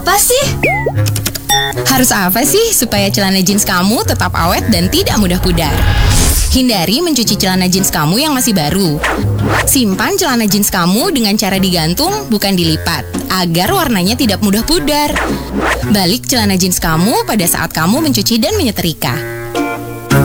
apa sih? Harus apa sih supaya celana jeans kamu tetap awet dan tidak mudah pudar? Hindari mencuci celana jeans kamu yang masih baru. Simpan celana jeans kamu dengan cara digantung, bukan dilipat, agar warnanya tidak mudah pudar. Balik celana jeans kamu pada saat kamu mencuci dan menyetrika.